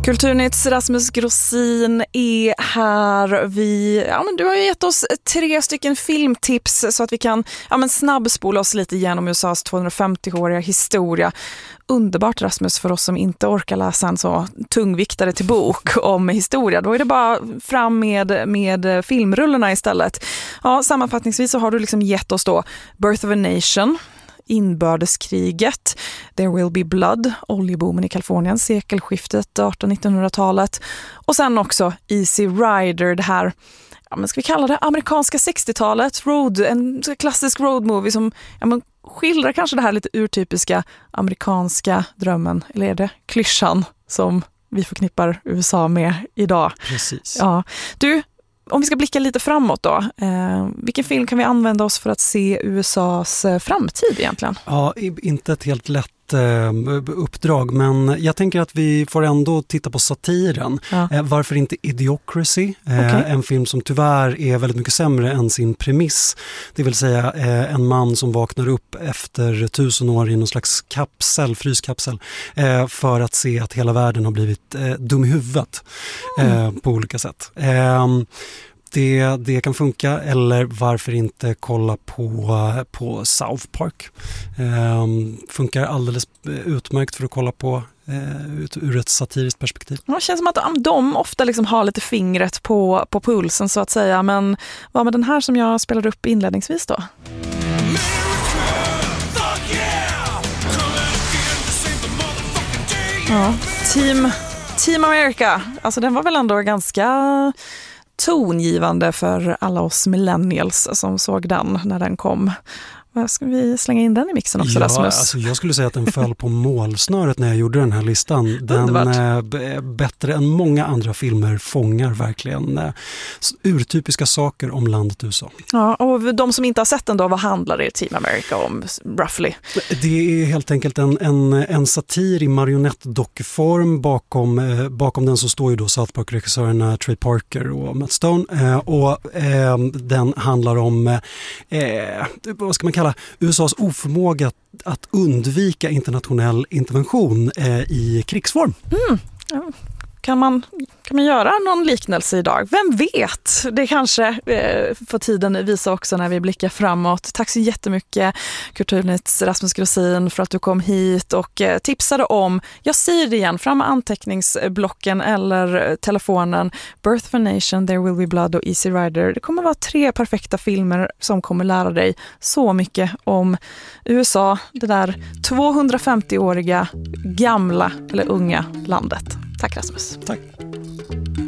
Kulturnytts Rasmus Grossin är här. Du har ju gett oss 3 stycken filmtips så att vi kan snabbspola oss lite igenom USAs 250-åriga historia. Underbart, Rasmus, för oss som inte orkar läsa en så tungviktare till bok om historia. Då är det bara fram med filmrullarna istället. Ja, sammanfattningsvis så har du liksom gett oss då Birth of a Nation, Inbördeskriget, There Will Be Blood, oljeboomen i Kalifornien, sekelskiftet 1800-1900-talet och sen också Easy Rider, det här, ska vi kalla det amerikanska 60-talet, en klassisk road movie som skildrar kanske det här lite urtypiska amerikanska drömmen, eller är det klyschan som vi förknippar USA med idag? Precis. Ja. Du, om vi ska blicka lite framåt då, vilken film kan vi använda oss för att se USAs framtid egentligen? Ja, inte ett helt lätt uppdrag, men jag tänker att vi får ändå titta på satiren. Ja. Varför inte Idiocracy? En film som tyvärr är väldigt mycket sämre än sin premiss. Det vill säga en man som vaknar upp efter 1000 år i någon slags fryskapsel för att se att hela världen har blivit dum i huvudet på olika sätt. Det kan funka, eller varför inte kolla på South Park. Funkar alldeles utmärkt för att kolla på ur ett satiriskt perspektiv. Det känns som att de ofta liksom har lite fingret på pulsen så att säga, men vad med den här som jag spelade upp inledningsvis då? Ja, Team America, alltså den var väl ändå ganska tongivande för alla oss millennials som såg den när den kom. Ska vi slänga in den i mixen också, Rasmus? Alltså jag skulle säga att den föll på målsnöret när jag gjorde den här listan. Den bättre än många andra filmer fångar verkligen urtypiska saker om landet USA. Ja, och de som inte har sett den då, vad handlar det Team America om, roughly? Det är helt enkelt en satir i marionettdockform. Bakom den så står ju då South Park-regissörerna Trey Parker och Matt Stone. Den handlar om, vad ska man kalla USAs oförmåga att undvika internationell intervention i krigsform. Kan man göra någon liknelse idag? Vem vet? Det kanske får tiden visa också när vi blickar framåt. Tack så jättemycket Kulturnytts Rasmus Grossin för att du kom hit och tipsade om, jag säger det igen, fram med anteckningsblocken eller telefonen, Birth of a Nation, There Will Be Blood och Easy Rider. Det kommer vara 3 perfekta filmer som kommer lära dig så mycket om USA, det där 250-åriga gamla eller unga landet. Tack Rasmus. Tack.